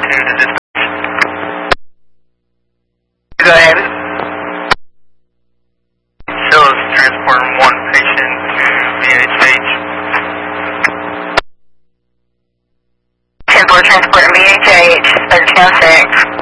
Go ahead. Shows transporting one patient to VHH. 10-4 transport VHH, 1306.